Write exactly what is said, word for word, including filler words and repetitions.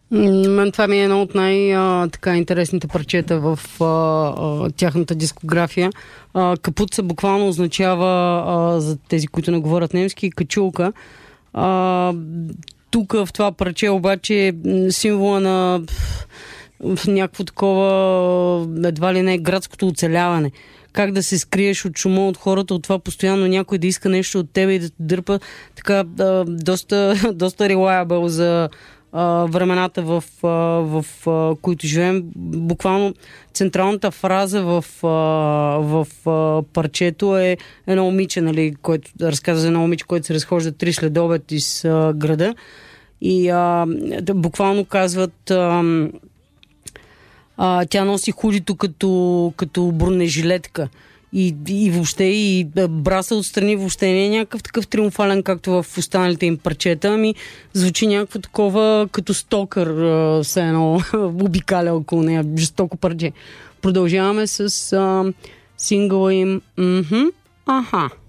Мен това ми е едно от най-интересните парчета в а, а, тяхната дискография. А, капуца буквално означава, а, за тези, които не говорят немски, качулка. А, тук в това парче обаче символа на в някакво такова, едва ли не, градското оцеляване. Как да се скриеш от шума, от хората, от това постоянно някой да иска нещо от тебе и да те дърпа. Така, а, доста, доста reliable за а, времената, в, а, в а, които живеем. Буквално централната фраза в, а, в а, парчето е едно момиче, нали, което разказва за едно момиче, което се разхожда три следобед из а, града. И а, да, буквално казват... А, А, тя носи худито като, като бронежилетка. И, и въобще, и браса отстрани въобще не е някакъв такъв триумфален, както в останалите им парчета, ами звучи някакво такова като стокър, все едно обикаля около нея, жестоко парче. Продължаваме с а, сингъла им. Мхм, аха.